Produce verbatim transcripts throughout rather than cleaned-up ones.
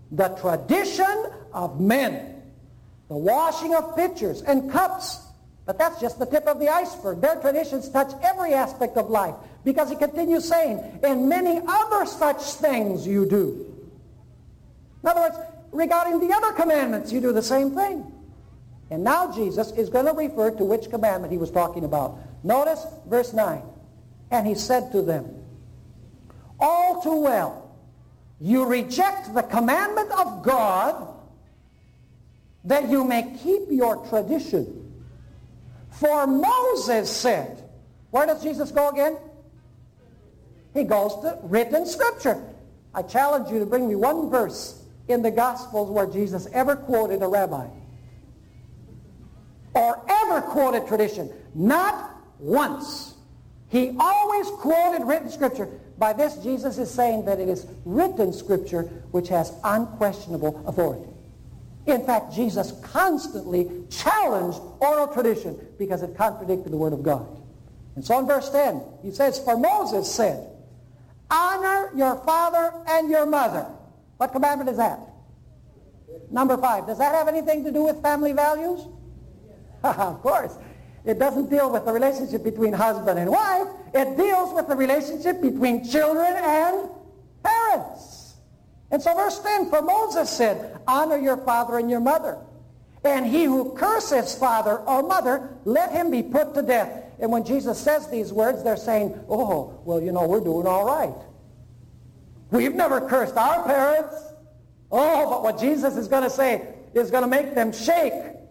the tradition of men, the washing of pitchers and cups. But that's just the tip of the iceberg. Their traditions touch every aspect of life, because he continues saying, and many other such things you do. In other words, regarding the other commandments, you do the same thing. And now Jesus is going to refer to which commandment he was talking about. Notice verse nine. And he said to them, all too well, you reject the commandment of God that you may keep your tradition. For Moses said, where does Jesus go again? He goes to written Scripture. I challenge you to bring me one verse in the Gospels where Jesus ever quoted a rabbi or ever quoted tradition. Not once. He always quoted written Scripture. By this, Jesus is saying that it is written Scripture which has unquestionable authority. In fact, Jesus constantly challenged oral tradition because it contradicted the Word of God. And so in verse ten, he says, for Moses said, honor your father and your mother. What commandment is that? Number five. Does that have anything to do with family values? Of course. It doesn't deal with the relationship between husband and wife. It deals with the relationship between children and parents. And so verse ten, for Moses said, honor your father and your mother. And he who curses father or mother, let him be put to death. And when Jesus says these words, they're saying, oh, well, you know, we're doing all right. We've never cursed our parents. Oh, but what Jesus is going to say is going to make them shake.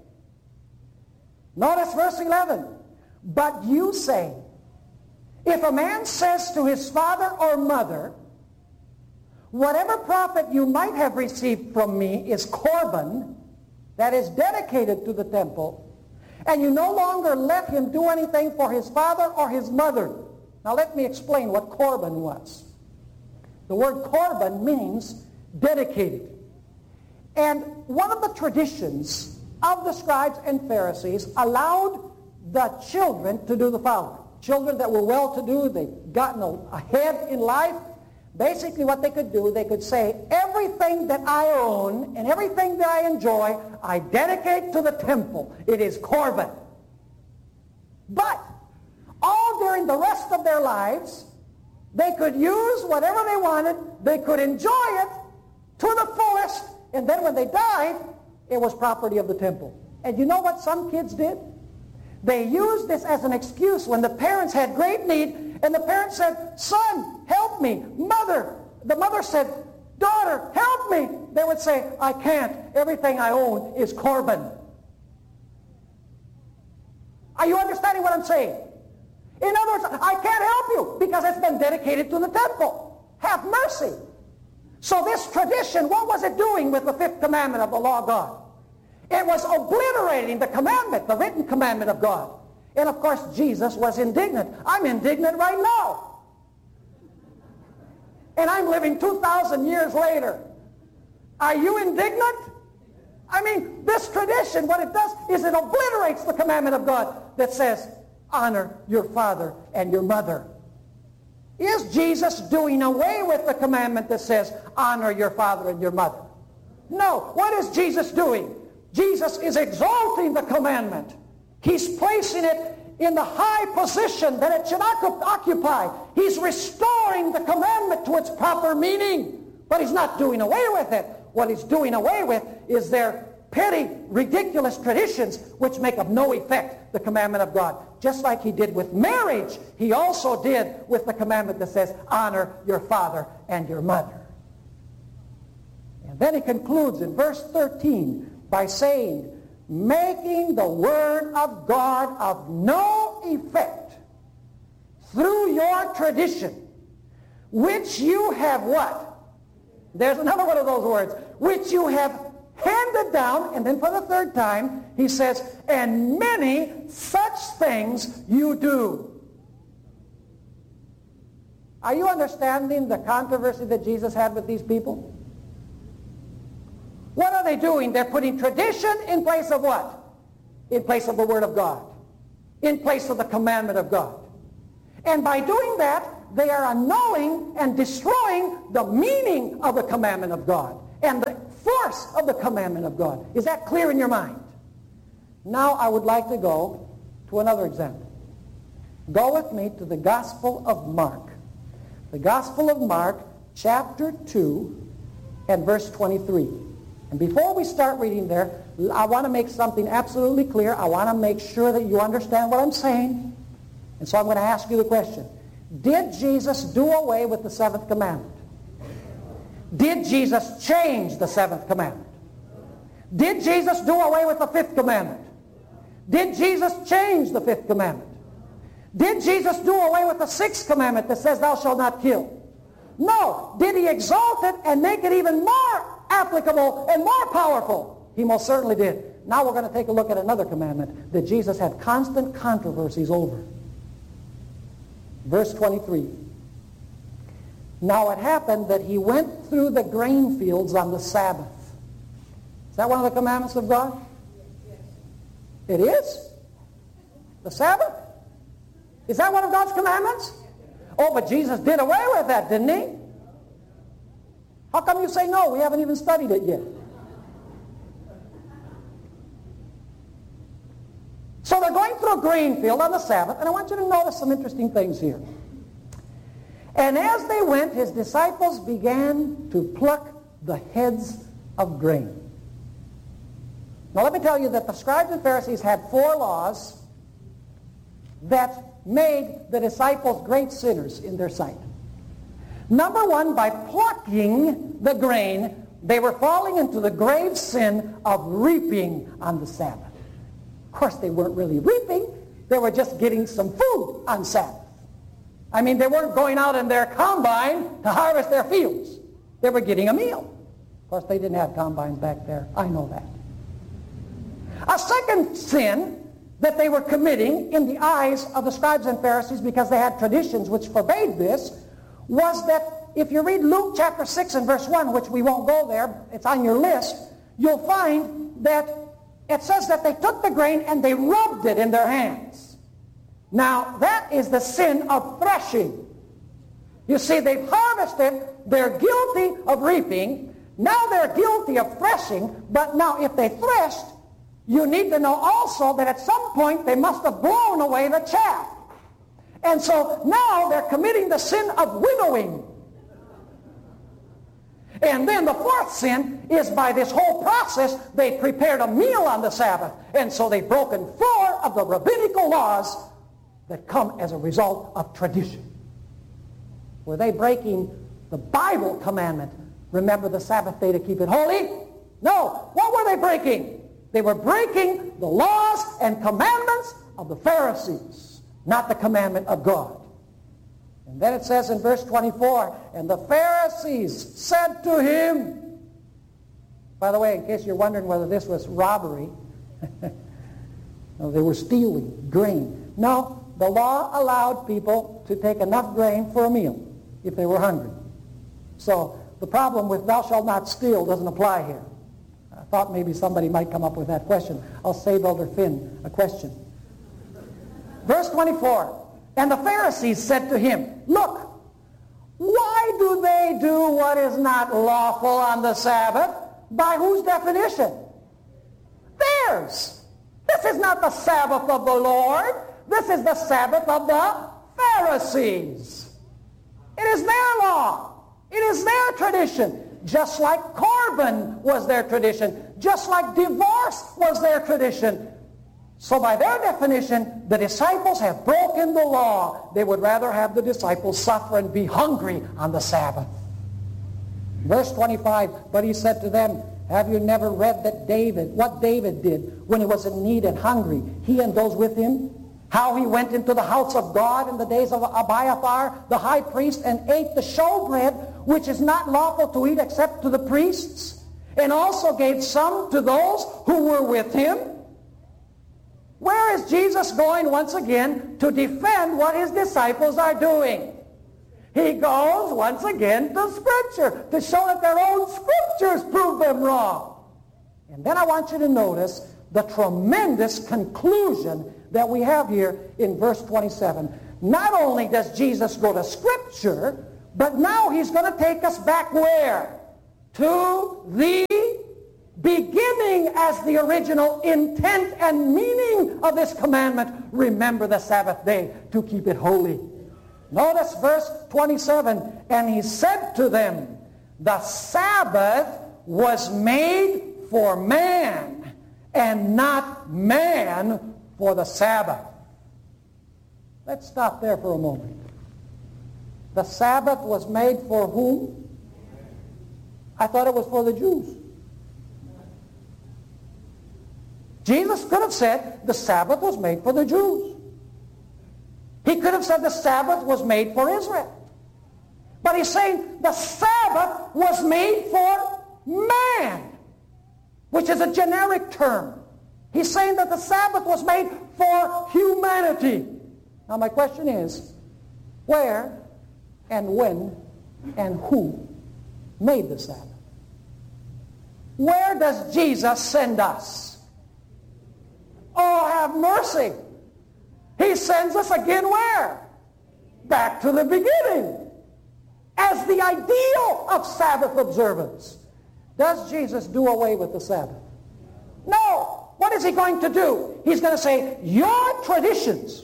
Notice verse eleven. But you say, if a man says to his father or mother, whatever profit you might have received from me is korban, that is dedicated to the temple, and you no longer let him do anything for his father or his mother. Now let me explain what korban was. The word korban means dedicated. And one of the traditions of the scribes and Pharisees allowed the children to do the following. Children that were well-to-do, they'd gotten ahead in life. Basically what they could do, they could say, everything that I own and everything that I enjoy, I dedicate to the temple. It is korban. But all during the rest of their lives, they could use whatever they wanted. They could enjoy it to the fullest. And then when they died, it was property of the temple. And you know what some kids did? They used this as an excuse when the parents had great need, and the parents said, son, help me. Mother, the mother said, daughter, help me. They would say, I can't. Everything I own is korban. Are you understanding what I'm saying? In other words, I can't help you because it's been dedicated to the temple. Have mercy. So this tradition, what was it doing with the fifth commandment of the law of God? It was obliterating the commandment, the written commandment of God. And of course, Jesus was indignant. I'm indignant right now. And I'm living two thousand years later. Are you indignant? I mean, this tradition, what it does is it obliterates the commandment of God that says, honor your father and your mother. Is Jesus doing away with the commandment that says, honor your father and your mother? No. What is Jesus doing? Jesus is exalting the commandment. He's placing it in the high position that it should occupy. He's restoring the commandment to its proper meaning. But he's not doing away with it. What he's doing away with is their petty, ridiculous traditions which make of no effect the commandment of God. Just like he did with marriage, he also did with the commandment that says, honor your father and your mother. And then he concludes in verse thirteen by saying, making the word of God of no effect through your tradition, which you have what? There's another one of those words, which you have handed down. And then for the third time, he says, and many such things you do. Are you understanding the controversy that Jesus had with these people? What are they doing? They're putting tradition in place of what? In place of the Word of God. In place of the commandment of God. And by doing that, they are annulling and destroying the meaning of the commandment of God and the force of the commandment of God. Is that clear in your mind? Now I would like to go to another example. Go with me to the Gospel of Mark. The Gospel of Mark, chapter two, and verse twenty-three. And before we start reading there, I want to make something absolutely clear. I want to make sure that you understand what I'm saying. And so I'm going to ask you the question. Did Jesus do away with the seventh commandment? Did Jesus change the seventh commandment? Did Jesus do away with the fifth commandment? Did Jesus change the fifth commandment? Did Jesus do away with the sixth commandment that says, thou shalt not kill? No. Did he exalt it and make it even more applicable and more powerful? He most certainly did. Now we're going to take a look at another commandment that Jesus had constant controversies over. Verse twenty-three. Now it happened that he went through the grain fields on the Sabbath. Is that one of the commandments of God? Yes. It is? The Sabbath? Is that one of God's commandments? Oh, but Jesus did away with that, didn't he? How come you say no? We haven't even studied it yet. So they're going through a grain field on the Sabbath, and I want you to notice some interesting things here. And as they went, his disciples began to pluck the heads of grain. Now let me tell you that the scribes and Pharisees had four laws that made the disciples great sinners in their sight. Number one, by plucking the grain, they were falling into the grave sin of reaping on the Sabbath. Of course, they weren't really reaping. They were just getting some food on Sabbath. I mean, they weren't going out in their combine to harvest their fields. They were getting a meal. Of course, they didn't have combines back there. I know that. A second sin that they were committing in the eyes of the scribes and Pharisees, because they had traditions which forbade this, was that if you read Luke chapter six and verse one, which we won't go there, it's on your list, you'll find that it says that they took the grain and they rubbed it in their hands. Now, that is the sin of threshing. You see, they've harvested, they're guilty of reaping, now they're guilty of threshing, but now if they threshed, you need to know also that at some point they must have blown away the chaff. And so now they're committing the sin of winnowing. And then the fourth sin is by this whole process, they prepared a meal on the Sabbath. And so they've broken four of the rabbinical laws that come as a result of tradition. Were they breaking the Bible commandment, remember the Sabbath day to keep it holy? No. What were they breaking? They were breaking the laws and commandments of the Pharisees, not the commandment of God. And then it says in verse twenty-four, and the Pharisees said to him, by the way, in case you're wondering whether this was robbery, no, they were stealing grain. No, the law allowed people to take enough grain for a meal if they were hungry. So the problem with thou shalt not steal doesn't apply here. I thought maybe somebody might come up with that question. I'll save Elder Finn a question. Verse twenty-four, and the Pharisees said to him, look, why do they do what is not lawful on the Sabbath? By whose definition? Theirs. This is not the Sabbath of the Lord. This is the Sabbath of the Pharisees. It is their law. It is their tradition. Just like Corban was their tradition. Just like divorce was their tradition. So by their definition, the disciples have broken the law. They would rather have the disciples suffer and be hungry on the Sabbath. Verse twenty-five, but he said to them, have you never read that David, what David did when he was in need and hungry, he and those with him? How he went into the house of God in the days of Abiathar, the high priest, and ate the showbread, which is not lawful to eat except to the priests, and also gave some to those who were with him. Where is Jesus going once again to defend what his disciples are doing? He goes once again to Scripture to show that their own Scriptures prove them wrong. And then I want you to notice the tremendous conclusion that we have here in verse twenty-seven. Not only does Jesus go to Scripture, but now he's going to take us back where? To the beginning as the original intent and meaning of this commandment, remember the Sabbath day to keep it holy. Notice verse twenty-seven, and he said to them, the Sabbath was made for man, and not man for the Sabbath. Let's stop there for a moment. The Sabbath was made for whom? I thought it was for the Jews. Jesus could have said the Sabbath was made for the Jews. He could have said the Sabbath was made for Israel. But he's saying the Sabbath was made for man, which is a generic term. He's saying that the Sabbath was made for humanity. Now my question is, where and when and who made the Sabbath? Where does Jesus send us? Oh, have mercy. He sends us again where? Back to the beginning. As the ideal of Sabbath observance. Does Jesus do away with the Sabbath? No. What is he going to do? He's going to say, your traditions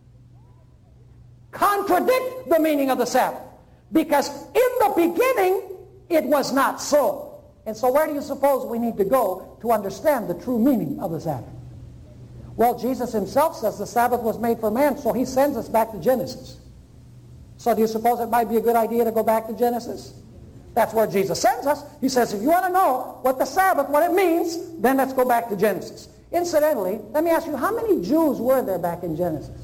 contradict the meaning of the Sabbath. Because in the beginning, it was not so. And so where do you suppose we need to go to understand the true meaning of the Sabbath? Well, Jesus himself says the Sabbath was made for man, so he sends us back to Genesis. So do you suppose it might be a good idea to go back to Genesis? That's where Jesus sends us. He says, if you want to know what the Sabbath, what it means, then let's go back to Genesis. Incidentally, let me ask you, how many Jews were there back in Genesis?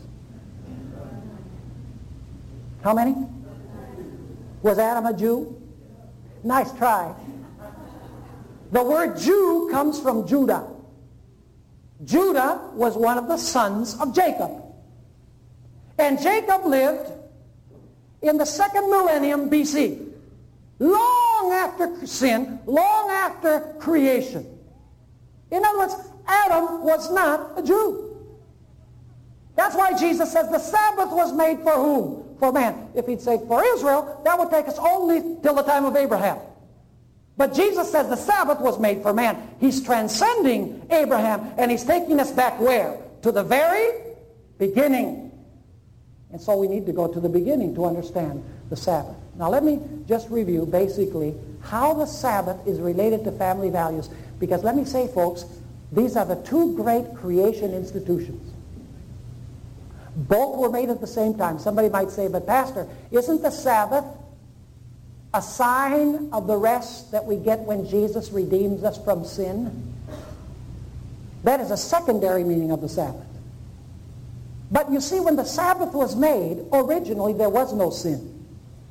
How many? Was Adam a Jew? Nice try. The word Jew comes from Judah. Judah was one of the sons of Jacob. And Jacob lived in the second millennium B C, long after sin, long after creation. In other words, Adam was not a Jew. That's why Jesus says the Sabbath was made for whom? For man. If he'd say for Israel, that would take us only till the time of Abraham. But Jesus says the Sabbath was made for man. He's transcending Abraham, and he's taking us back where? To the very beginning. And so we need to go to the beginning to understand the Sabbath. Now let me just review basically how the Sabbath is related to family values. Because let me say, folks, these are the two great creation institutions. Both were made at the same time. Somebody might say, but Pastor, isn't the Sabbath a sign of the rest that we get when Jesus redeems us from sin? That is a secondary meaning of the Sabbath. But you see, when the Sabbath was made, originally there was no sin.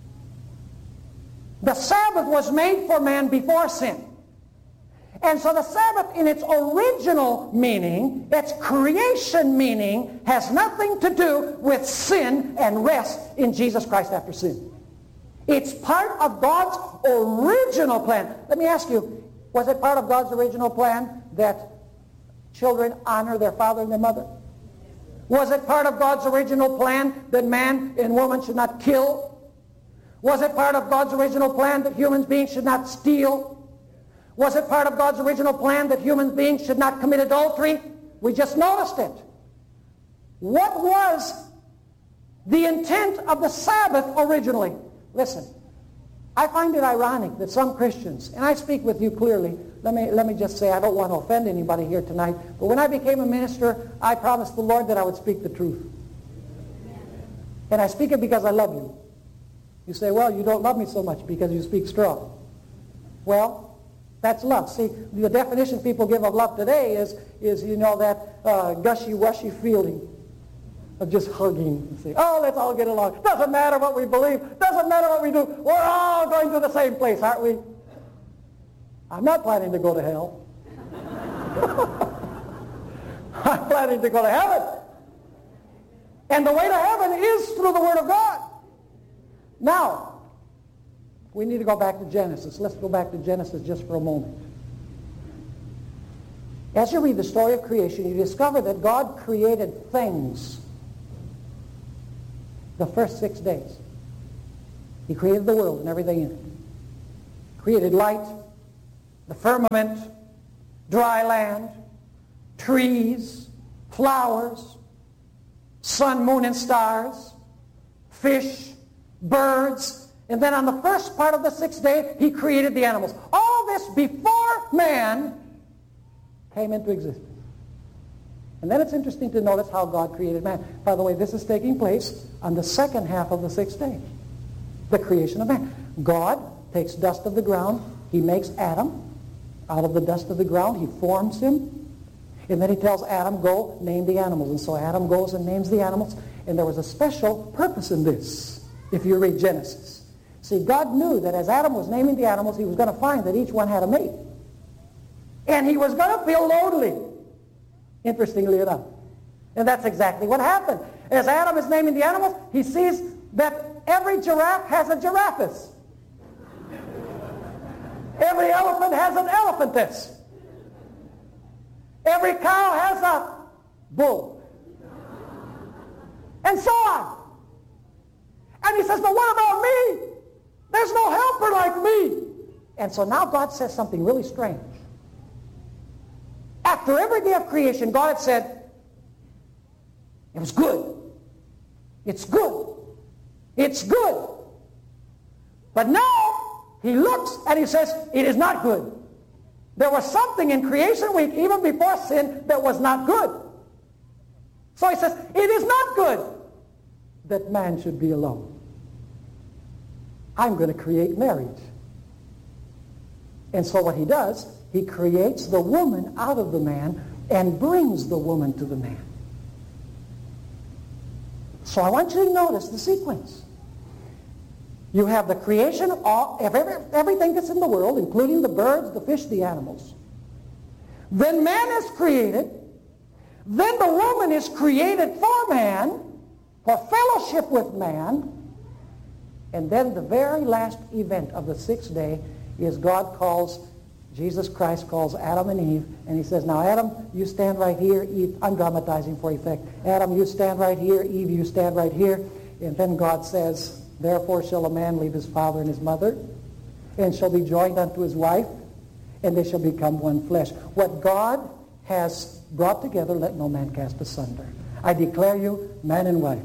The Sabbath was made for man before sin. And so the Sabbath in its original meaning, its creation meaning, has nothing to do with sin and rest in Jesus Christ after sin. It's part of God's original plan. Let me ask you, was it part of God's original plan that children honor their father and their mother? Was it part of God's original plan that man and woman should not kill? Was it part of God's original plan that human beings should not steal? Was it part of God's original plan that human beings should not commit adultery? We just noticed it. What was the intent of the Sabbath originally? Listen, I find it ironic that some Christians, and I speak with you clearly, let me, let me just say I don't want to offend anybody here tonight, but when I became a minister, I promised the Lord that I would speak the truth. And I speak it because I love you. You say, well, you don't love me so much because you speak strong. Well, that's love. See, the definition people give of love today is, is you know, that uh, gushy-wushy feeling of just hugging and saying, oh, let's all get along. Doesn't matter what we believe. Doesn't matter what we do. We're all going to the same place, aren't we? I'm not planning to go to hell. I'm planning to go to heaven. And the way to heaven is through the Word of God. Now, we need to go back to Genesis. Let's go back to Genesis just for a moment. As you read the story of creation, you discover that God created things the first six days. He created the world and everything in it. Created light, the firmament, dry land, trees, flowers, sun, moon, and stars, fish, birds, and then on the first part of the sixth day, he created the animals. All this before man came into existence. And then it's interesting to notice how God created man. By the way, this is taking place on the second half of the sixth day, the creation of man. God takes dust of the ground. He makes Adam out of the dust of the ground. He forms him. And then he tells Adam, go name the animals. And so Adam goes and names the animals. And there was a special purpose in this, if you read Genesis. See, God knew that as Adam was naming the animals, he was going to find that each one had a mate. And he was going to feel lonely, interestingly enough. And that's exactly what happened. As Adam is naming the animals, he sees that every giraffe has a giraffess. Every elephant has an elephantess. Every cow has a bull. And so on. And he says, but what about me? There's no helper like me. And so now God says something really strange. After every day of creation, God had said, it was good. It's good. It's good. But now, he looks and he says, it is not good. There was something in creation week, even before sin, that was not good. So he says, it is not good that man should be alone. I'm going to create marriage. And so what he does, he creates the woman out of the man and brings the woman to the man. So I want you to notice the sequence. You have the creation of all, every, everything that's in the world, including the birds, the fish, the animals. Then man is created. Then the woman is created for man, for fellowship with man. And then the very last event of the sixth day is God calls, Jesus Christ calls Adam and Eve, and he says, now Adam, you stand right here. Eve, I'm dramatizing for effect. Adam, you stand right here. Eve, you stand right here. And then God says, therefore shall a man leave his father and his mother, and shall be joined unto his wife, and they shall become one flesh. What God has brought together, let no man cast asunder. I declare you man and wife.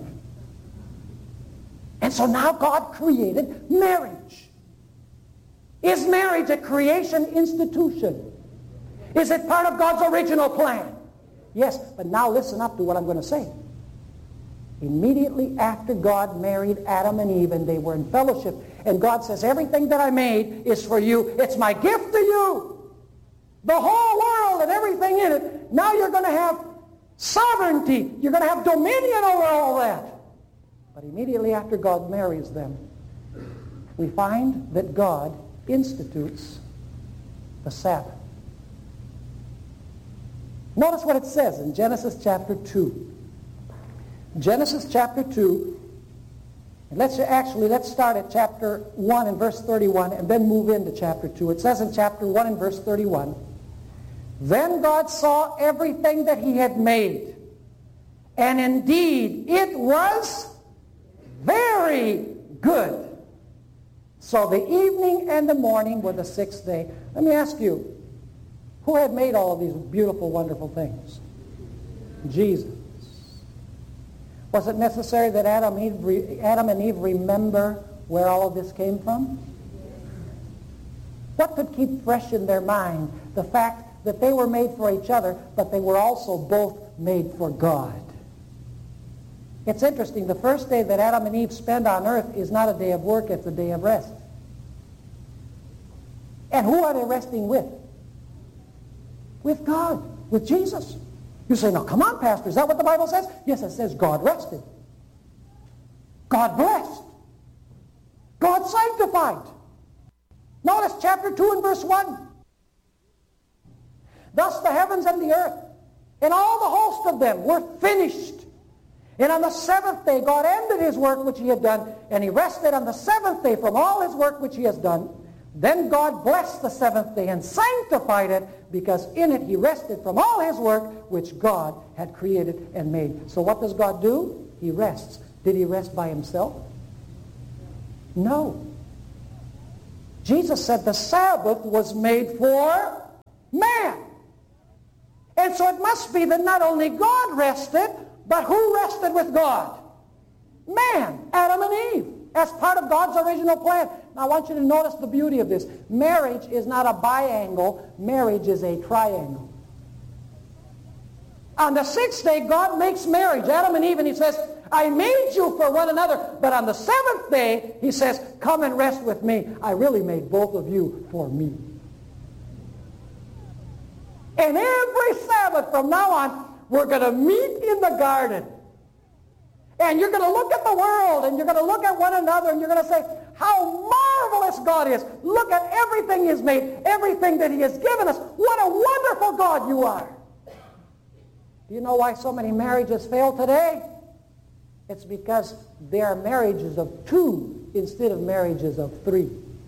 And so now God created marriage. Is marriage a creation institution? Is it part of God's original plan? Yes, but now listen up to what I'm going to say. Immediately after God married Adam and Eve and they were in fellowship, and God says, everything that I made is for you. It's my gift to you. The whole world and everything in it. Now you're going to have sovereignty. You're going to have dominion over all that. But immediately after God marries them, we find that God institutes the Sabbath. Notice what it says in Genesis chapter two. Genesis chapter two, and let's actually, let's start at chapter one and verse thirty-one and then move into chapter two. It says in chapter one and verse thirty-one, then God saw everything that he had made, and indeed it was very good. So the evening and the morning were the sixth day. Let me ask you, who had made all of these beautiful, wonderful things? Jesus. Was it necessary that Adam, Eve, Adam and Eve remember where all of this came from? What could keep fresh in their mind the fact that they were made for each other, but they were also both made for God? It's interesting. The first day that Adam and Eve spend on earth is not a day of work, it's a day of rest. And who are they resting with? With God, with Jesus. You say, now come on, Pastor, is that what the Bible says? Yes, it says God rested. God blessed. God sanctified. Notice chapter two and verse one. Thus the heavens and the earth and all the host of them were finished. And on the seventh day, God ended his work which he had done, and he rested on the seventh day from all his work which he has done. Then God blessed the seventh day and sanctified it, because in it he rested from all his work which God had created and made. So what does God do? He rests. Did he rest by himself? No. Jesus said the Sabbath was made for man. And so it must be that not only God rested, but who rested with God? Man, Adam and Eve, as part of God's original plan. Now I want you to notice the beauty of this. Marriage is not a biangle. Marriage is a triangle. On the sixth day, God makes marriage, Adam and Eve, and he says, I made you for one another. But on the seventh day, he says, come and rest with me. I really made both of you for me. And every Sabbath from now on, we're going to meet in the garden. And you're going to look at the world, and you're going to look at one another, and you're going to say, how marvelous God is. Look at everything he has made, everything that he has given us. What a wonderful God you are. Do you know why so many marriages fail today? It's because they are marriages of two instead of marriages of three.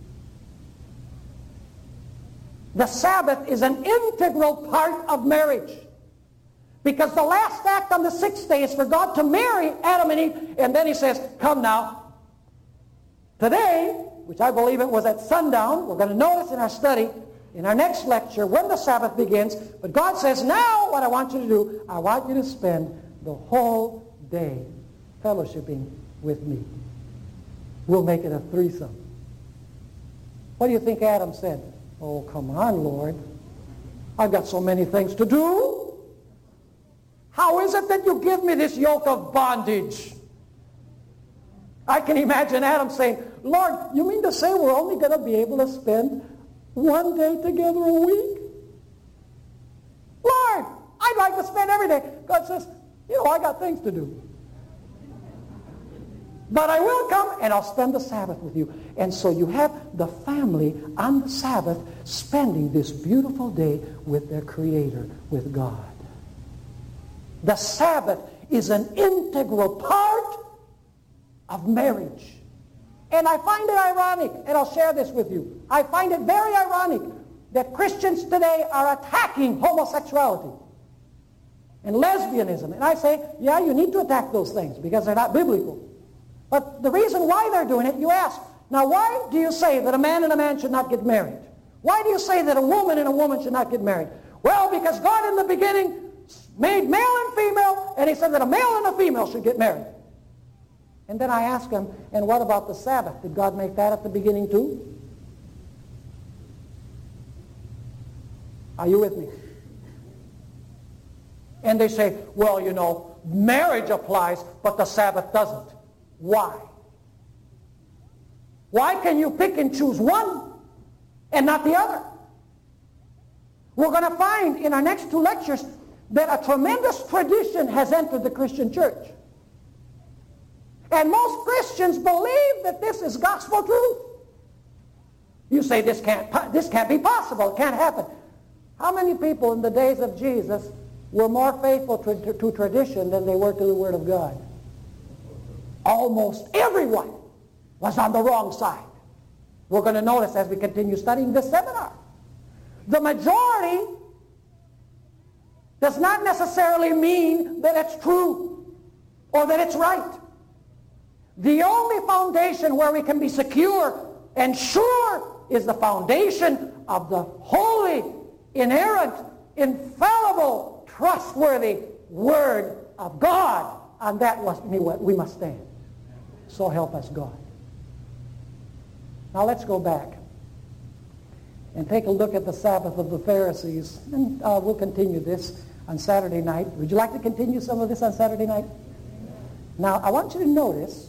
The Sabbath is an integral part of marriage. Because the last act on the sixth day is for God to marry Adam and Eve. And then he says, come now. Today, which I believe it was at sundown, we're going to notice in our study, in our next lecture, when the Sabbath begins. But God says, now what I want you to do, I want you to spend the whole day fellowshipping with me. We'll make it a threesome. What do you think Adam said? Oh, come on, Lord. I've got so many things to do. How is it that you give me this yoke of bondage? I can imagine Adam saying, Lord, you mean to say we're only going to be able to spend one day together a week? Lord, I'd like to spend every day. God says, you know, I got things to do. But I will come and I'll spend the Sabbath with you. And so you have the family on the Sabbath spending this beautiful day with their Creator, with God. The Sabbath is an integral part of marriage. And I find it ironic, and I'll share this with you. I find it very ironic that Christians today are attacking homosexuality and lesbianism. And I say, yeah, you need to attack those things because they're not biblical. But the reason why they're doing it, you ask, now why do you say that a man and a man should not get married? Why do you say that a woman and a woman should not get married? Well, because God in the beginning made male and female, and he said that a male and a female should get married. And then I ask them, and what about the Sabbath? Did God make that at the beginning too? Are you with me? And they say, well, you know, marriage applies, but the Sabbath doesn't. Why? Why can you pick and choose one and not the other? We're going to find in our next two lectures that a tremendous tradition has entered the Christian church. And most Christians believe that this is gospel truth. You say this can't, this can't be possible. It can't happen. How many people in the days of Jesus were more faithful to, to, to tradition than they were to the Word of God? Almost everyone was on the wrong side. We're going to notice as we continue studying this seminar. The majority does not necessarily mean that it's true or that it's right. The only foundation where we can be secure and sure is the foundation of the holy, inerrant, infallible, trustworthy Word of God. On that we must stand. So help us God. Now let's go back and take a look at the Sabbath of the Pharisees. And uh, we'll continue this on Saturday night. Would you like to continue some of this on Saturday night? Now I want you to notice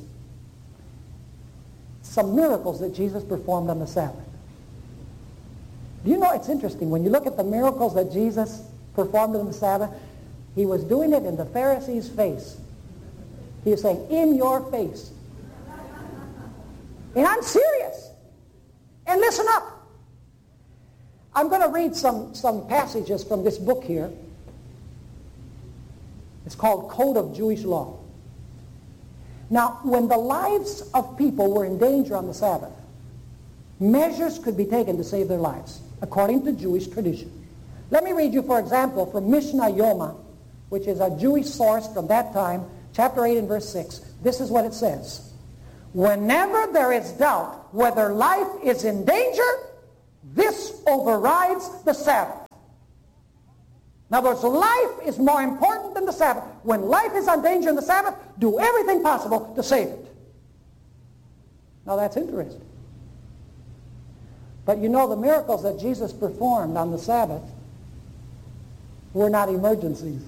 some miracles that Jesus performed on the Sabbath. Do you know, it's interesting, when you look at the miracles that Jesus performed on the Sabbath, he was doing it in the Pharisees' face. He was saying, in your face. And I'm serious. And listen up. I'm going to read some, some passages from this book here. It's called Code of Jewish Law. Now, when the lives of people were in danger on the Sabbath, measures could be taken to save their lives, according to Jewish tradition. Let me read you, for example, from Mishnah Yoma, which is a Jewish source from that time, chapter eight and verse six. This is what it says. Whenever there is doubt whether life is in danger, this overrides the Sabbath. In other words, life is more important than the Sabbath. When life is in danger in the Sabbath, do everything possible to save it. Now that's interesting. But you know, the miracles that Jesus performed on the Sabbath were not emergencies.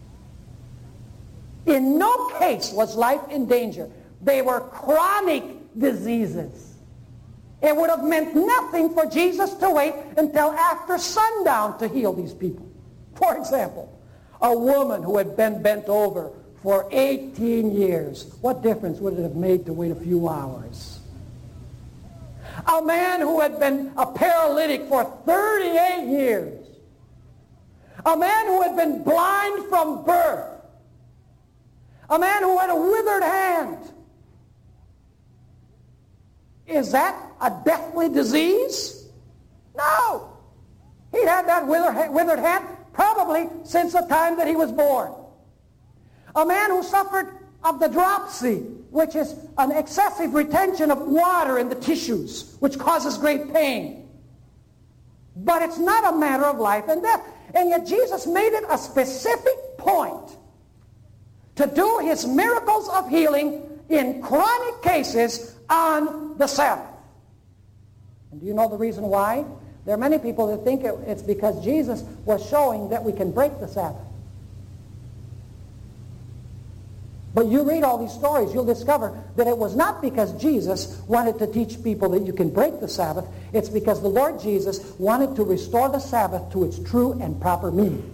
In no case was life in danger. They were chronic diseases. It would have meant nothing for Jesus to wait until after sundown to heal these people. For example, a woman who had been bent over for eighteen years. What difference would it have made to wait a few hours? A man who had been a paralytic for thirty-eight years. A man who had been blind from birth. A man who had a withered hand. Is that a deathly disease? No. He'd had that withered hand probably since the time that he was born. A man who suffered of the dropsy, which is an excessive retention of water in the tissues, which causes great pain. But it's not a matter of life and death. And yet Jesus made it a specific point to do his miracles of healing in chronic cases on the Sabbath. And do you know the reason why? There are many people that think it, it's because Jesus was showing that we can break the Sabbath. But you read all these stories, you'll discover that it was not because Jesus wanted to teach people that you can break the Sabbath. It's because the Lord Jesus wanted to restore the Sabbath to its true and proper meaning.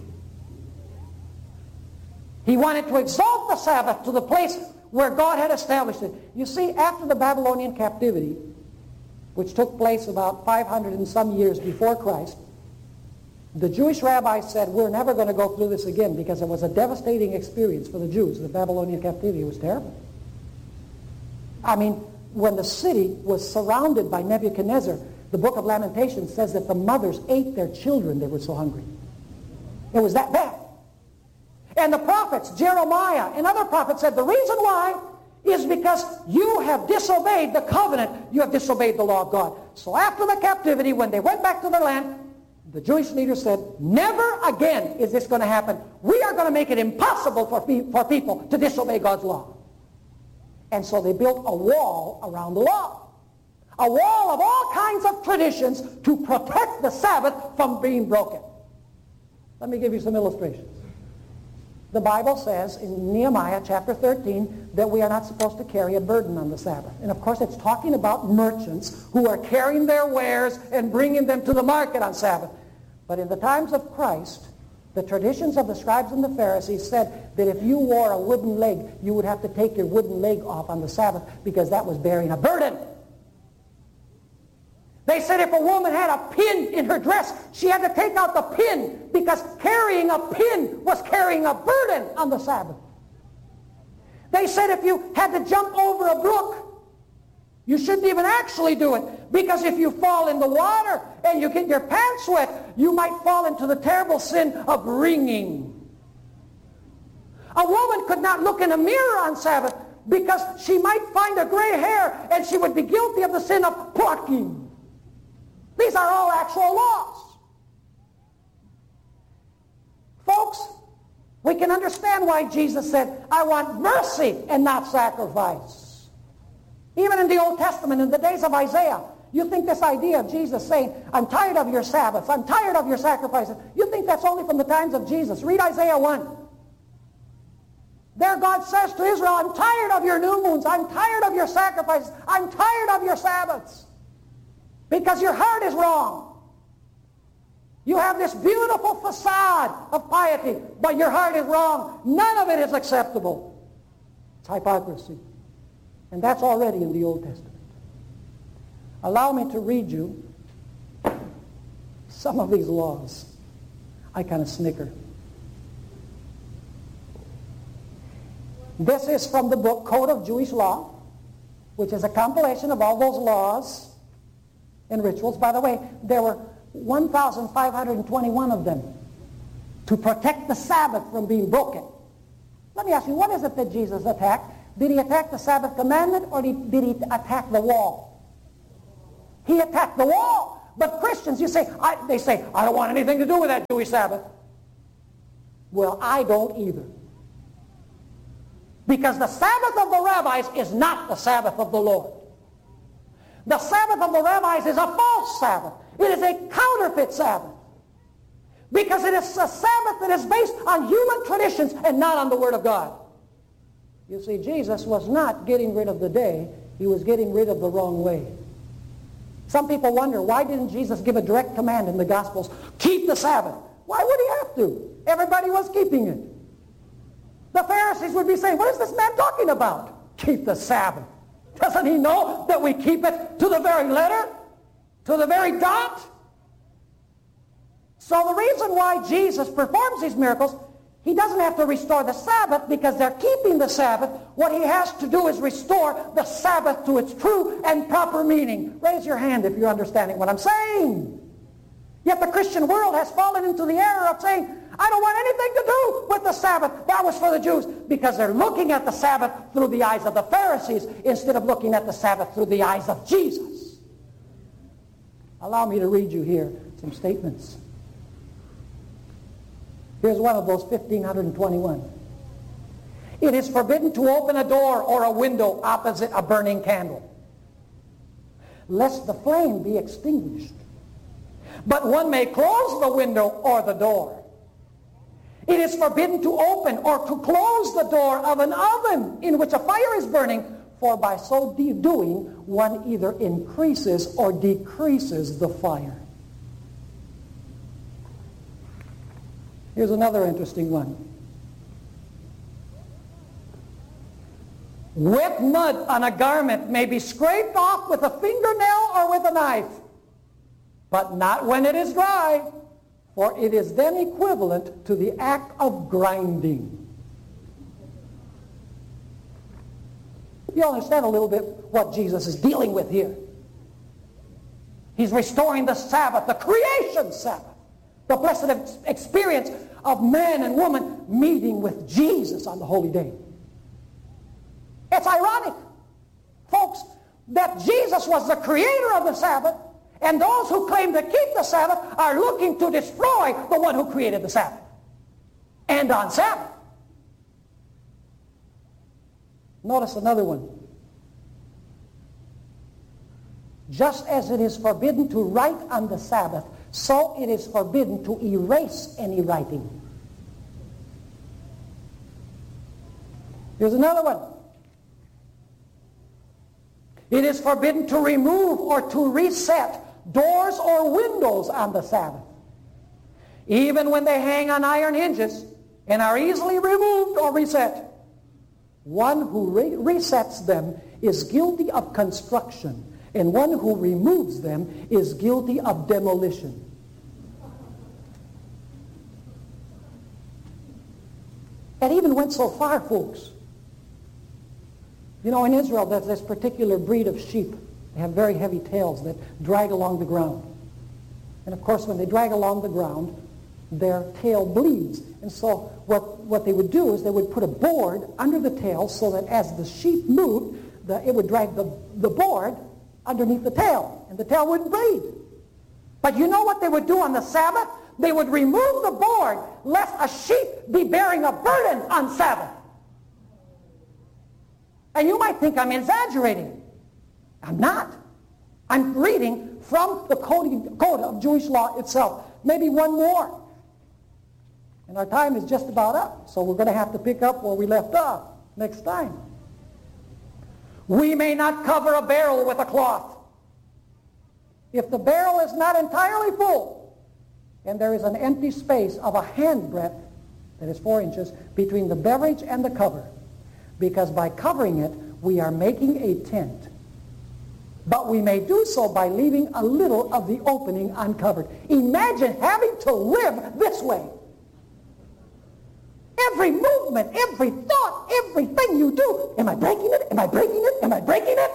He wanted to exalt the Sabbath to the place where God had established it. You see, after the Babylonian captivity, which took place about five hundred and some years before Christ, the Jewish rabbis said, we're never going to go through this again because it was a devastating experience for the Jews. The Babylonian captivity was terrible. I mean, when the city was surrounded by Nebuchadnezzar, the book of Lamentations says that the mothers ate their children. They were so hungry. It was that bad. And the prophets, Jeremiah and other prophets, said the reason why is because you have disobeyed the covenant. You have disobeyed the law of God. So after the captivity, when they went back to their land, the Jewish leaders said, never again is this going to happen. We are going to make it impossible for, pe- for people to disobey God's law. And so they built a wall around the law. A wall of all kinds of traditions to protect the Sabbath from being broken. Let me give you some illustrations. The Bible says in Nehemiah chapter thirteen that we are not supposed to carry a burden on the Sabbath. And of course it's talking about merchants who are carrying their wares and bringing them to the market on Sabbath. But in the times of Christ, the traditions of the scribes and the Pharisees said that if you wore a wooden leg, you would have to take your wooden leg off on the Sabbath because that was bearing a burden. They said if a woman had a pin in her dress, she had to take out the pin because carrying a pin was carrying a burden on the Sabbath. They said if you had to jump over a brook, you shouldn't even actually do it because if you fall in the water and you get your pants wet, you might fall into the terrible sin of wringing. A woman could not look in a mirror on Sabbath because she might find a gray hair and she would be guilty of the sin of plucking. These are all actual laws. Folks, we can understand why Jesus said, I want mercy and not sacrifice. Even in the Old Testament, in the days of Isaiah, you think this idea of Jesus saying, I'm tired of your Sabbaths, I'm tired of your sacrifices, you think that's only from the times of Jesus. Read Isaiah one. There God says to Israel, I'm tired of your new moons, I'm tired of your sacrifices, I'm tired of your Sabbaths. Because your heart is wrong. You have this beautiful facade of piety, but your heart is wrong. None of it is acceptable. It's hypocrisy. And that's already in the Old Testament. Allow me to read you some of these laws. I kind of snicker. This is from the book Code of Jewish Law, which is a compilation of all those laws and rituals. By the way, there were one thousand five hundred twenty-one of them to protect the Sabbath from being broken. Let me ask you, what is it that Jesus attacked? Did he attack the Sabbath commandment or did he attack the wall? He attacked the wall. But Christians, you say, I, they say, I don't want anything to do with that Jewish Sabbath. Well, I don't either. Because the Sabbath of the rabbis is not the Sabbath of the Lord. The Sabbath of the rabbis is a false Sabbath. It is a counterfeit Sabbath. Because it is a Sabbath that is based on human traditions and not on the Word of God. You see, Jesus was not getting rid of the day. He was getting rid of the wrong way. Some people wonder, why didn't Jesus give a direct command in the Gospels? Keep the Sabbath. Why would he have to? Everybody was keeping it. The Pharisees would be saying, what is this man talking about? Keep the Sabbath. Doesn't he know that we keep it to the very letter? To the very dot? So the reason why Jesus performs these miracles, he doesn't have to restore the Sabbath because they're keeping the Sabbath. What he has to do is restore the Sabbath to its true and proper meaning. Raise your hand if you're understanding what I'm saying. Yet the Christian world has fallen into the error of saying, I don't want anything to do with the Sabbath. That was for the Jews. Because they're looking at the Sabbath through the eyes of the Pharisees instead of looking at the Sabbath through the eyes of Jesus. Allow me to read you here some statements. Here's one of those, fifteen twenty-one. It is forbidden to open a door or a window opposite a burning candle, lest the flame be extinguished. But one may close the window or the door. It is forbidden to open or to close the door of an oven in which a fire is burning, for by so doing, one either increases or decreases the fire. Here's another interesting one. Wet mud on a garment may be scraped off with a fingernail or with a knife, but not when it is dry, for it is then equivalent to the act of grinding. You understand a little bit what Jesus is dealing with here. He's restoring the Sabbath, the creation Sabbath, the blessed experience of man and woman meeting with Jesus on the holy day. It's ironic, folks, that Jesus was the creator of the Sabbath, and those who claim to keep the Sabbath are looking to destroy the one who created the Sabbath. And on Sabbath. Notice another one. Just as it is forbidden to write on the Sabbath, so it is forbidden to erase any writing. Here's another one. It is forbidden to remove or to reset doors or windows on the Sabbath, even when they hang on iron hinges and are easily removed or reset. One who re- resets them is guilty of construction, and one who removes them is guilty of demolition. It even went so far, folks. You know, in Israel, there's this particular breed of sheep. They have very heavy tails that drag along the ground. And of course, when they drag along the ground, their tail bleeds. And so what, what they would do is they would put a board under the tail so that as the sheep moved, the, it would drag the, the board underneath the tail, and the tail wouldn't bleed. But you know what they would do on the Sabbath? They would remove the board lest a sheep be bearing a burden on Sabbath. And you might think I'm exaggerating. I'm not. I'm reading from the code, code of Jewish law itself. Maybe one more. And our time is just about up, so we're going to have to pick up where we left off next time. We may not cover a barrel with a cloth. If the barrel is not entirely full, and there is an empty space of a handbreadth, that is four inches, between the beverage and the cover, because by covering it, we are making a tent. But we may do so by leaving a little of the opening uncovered. Imagine having to live this way. Every movement, every thought, everything you do, am I breaking it? Am I breaking it? Am I breaking it?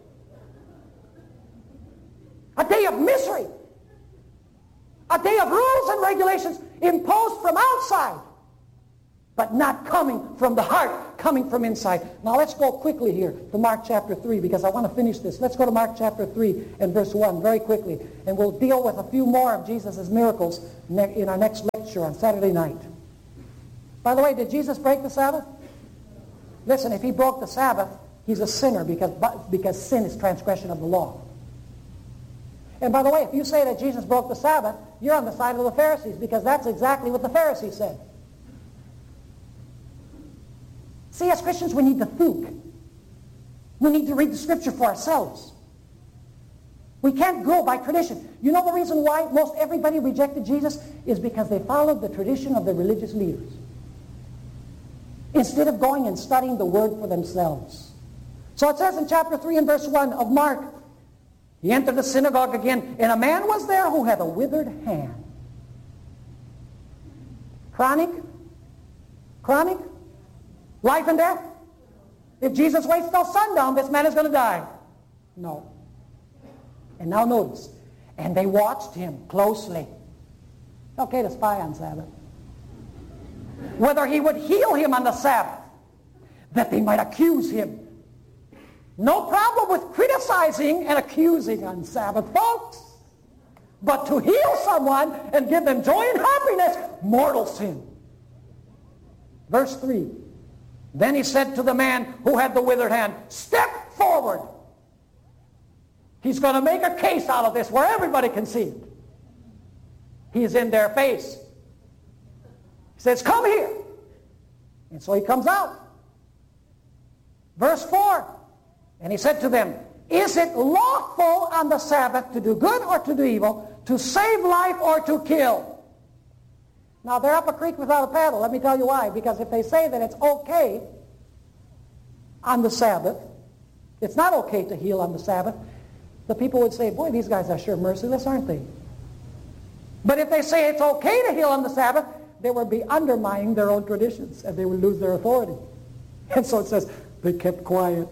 A day of misery. A day of rules and regulations imposed from outside, but not coming from the heart, coming from inside. Now let's go quickly here to Mark chapter three, because I want to finish this. Let's go to Mark chapter three and verse one very quickly, and we'll deal with a few more of Jesus' miracles in our next lecture on Saturday night. By the way, did Jesus break the Sabbath? Listen, if he broke the Sabbath, he's a sinner because, because sin is transgression of the law. And by the way, if you say that Jesus broke the Sabbath, you're on the side of the Pharisees because that's exactly what the Pharisees said. See, as Christians, we need to think. We need to read the Scripture for ourselves. We can't go by tradition. You know the reason why most everybody rejected Jesus is because they followed the tradition of the religious leaders instead of going and studying the Word for themselves. So it says in chapter three and verse one of Mark, he entered the synagogue again, and a man was there who had a withered hand. Chronic? Chronic? Life and death? If Jesus waits till sundown, this man is going to die. No. And now notice, and they watched him closely. Okay to spy on Sabbath. Whether he would heal him on the Sabbath, that they might accuse him. No problem with criticizing and accusing on Sabbath, folks. But to heal someone and give them joy and happiness, mortal sin. Verse three. Then he said to the man who had the withered hand, step forward. He's going to make a case out of this where everybody can see it. He's in their face. He says, come here. And so he comes out. Verse four. And he said to them, is it lawful on the Sabbath to do good or to do evil, to save life or to kill? Now, they're up a creek without a paddle. Let me tell you why. Because if they say that it's okay on the Sabbath, it's not okay to heal on the Sabbath, the people would say, boy, these guys are sure merciless, aren't they? But if they say it's okay to heal on the Sabbath, they would be undermining their own traditions, and they would lose their authority. And so it says, they kept quiet.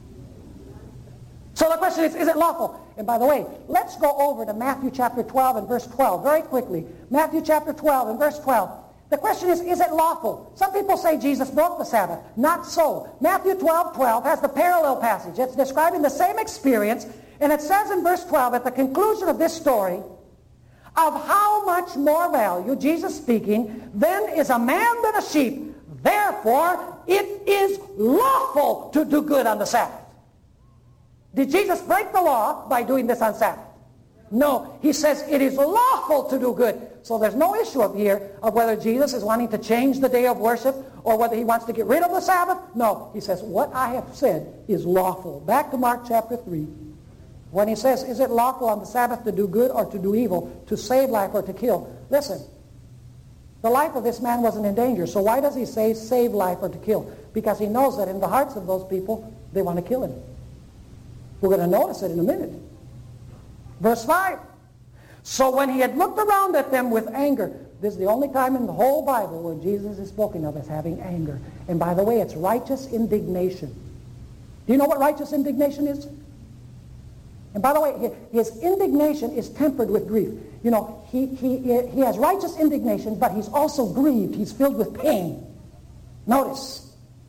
So the question is, is it lawful? And by the way, let's go over to Matthew chapter twelve and verse twelve very quickly. Matthew chapter twelve and verse twelve. The question is, is it lawful? Some people say Jesus broke the Sabbath. Not so. Matthew twelve twelve has the parallel passage. It's describing the same experience, and it says in verse twelve, at the conclusion of this story, of how much more value, Jesus speaking, then is a man than a sheep. Therefore, it is lawful to do good on the Sabbath. Did Jesus break the law by doing this on Sabbath? No. He says it is lawful to do good. So there's no issue up here of whether Jesus is wanting to change the day of worship or whether he wants to get rid of the Sabbath. No. He says what I have said is lawful. Back to Mark chapter three. When he says, is it lawful on the Sabbath to do good or to do evil, to save life or to kill? Listen, the life of this man wasn't in danger. So why does he say save life or to kill? Because he knows that in the hearts of those people, they want to kill him. We're going to notice it in a minute. Verse five. So when he had looked around at them with anger, this is the only time in the whole Bible where Jesus is spoken of as having anger. And by the way, it's righteous indignation. Do you know what righteous indignation is? And by the way, his indignation is tempered with grief. You know, he, he, he has righteous indignation, but he's also grieved. He's filled with pain. Notice.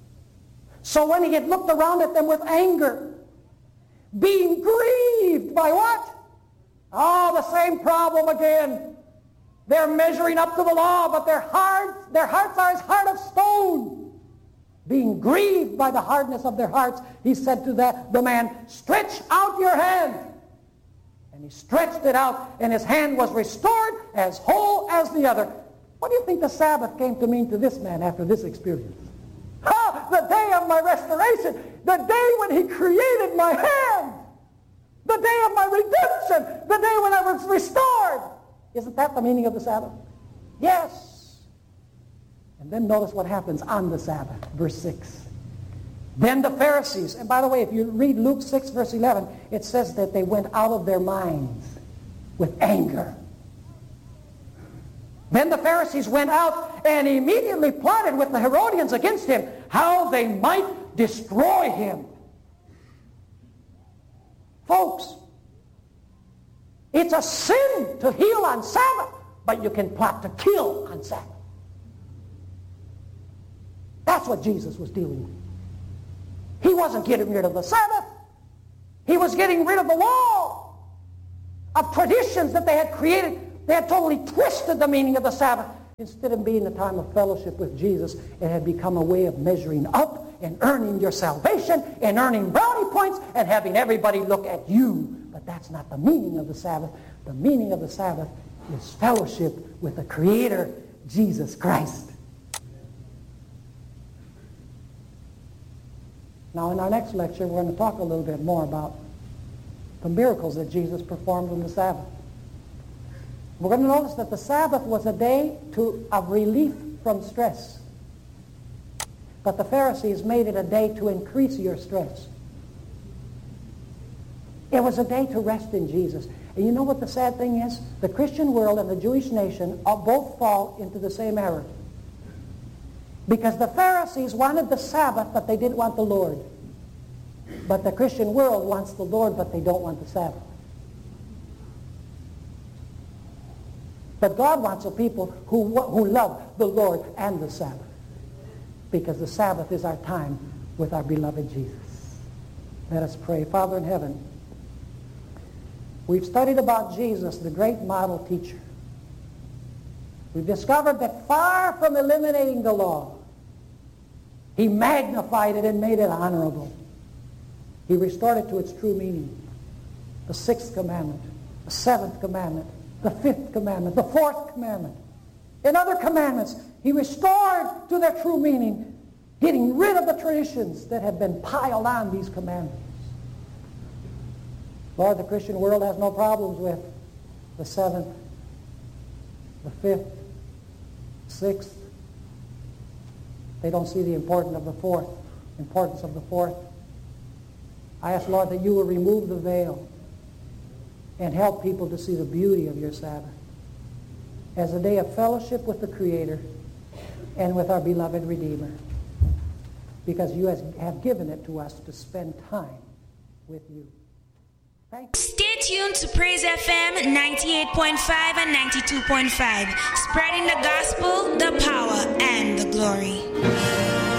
So when he had looked around at them with anger, being grieved by what? Oh, the same problem again. They're measuring up to the law, but their hearts, their hearts are as hard of stone. Being grieved by the hardness of their hearts, he said to that, the man, stretch out your hand. And he stretched it out, and his hand was restored as whole as the other. What do you think the Sabbath came to mean to this man after this experience? Ah, the day of my restoration, the day when he created my hand, the day of my redemption, the day when I was restored. Isn't that the meaning of the Sabbath? Yes. And then notice what happens on the Sabbath, verse six. Then the Pharisees, and by the way, if you read Luke six, verse eleven, it says that they went out of their minds with anger. Then the Pharisees went out and immediately plotted with the Herodians against him, how they might destroy him. Folks, it's a sin to heal on Sabbath, but you can plot to kill on Sabbath. That's what Jesus was dealing with. He wasn't getting rid of the Sabbath. He was getting rid of the law of traditions that they had created. They had totally twisted the meaning of the Sabbath. Instead of being a time of fellowship with Jesus, it had become a way of measuring up and earning your salvation and earning brownie points and having everybody look at you. But that's not the meaning of the Sabbath. The meaning of the Sabbath is fellowship with the Creator, Jesus Christ. Now, in our next lecture, we're going to talk a little bit more about the miracles that Jesus performed on the Sabbath. We're going to notice that the Sabbath was a day to, of relief from stress. But the Pharisees made it a day to increase your stress. It was a day to rest in Jesus. And you know what the sad thing is? The Christian world and the Jewish nation are both fall into the same error. Because the Pharisees wanted the Sabbath, but they didn't want the Lord. But the Christian world wants the Lord, but they don't want the Sabbath. But God wants a people who, who love the Lord and the Sabbath. Because the Sabbath is our time with our beloved Jesus. Let us pray. Father in heaven, we've studied about Jesus, the great model teacher. We've discovered that far from eliminating the law, he magnified it and made it honorable. He restored it to its true meaning. The sixth commandment, the seventh commandment, the fifth commandment, the fourth commandment, and other commandments, he restored to their true meaning, getting rid of the traditions that have been piled on these commandments. Lord, the Christian world has no problems with the seventh, the fifth, sixth. They don't see the importance of the fourth, importance of the fourth. I ask, Lord, that you will remove the veil and help people to see the beauty of your Sabbath as a day of fellowship with the Creator and with our beloved Redeemer, because you have given it to us to spend time with you. Thank you. Stay tuned to Praise F M ninety-eight point five and ninety-two point five, spreading the gospel, the power, and the glory.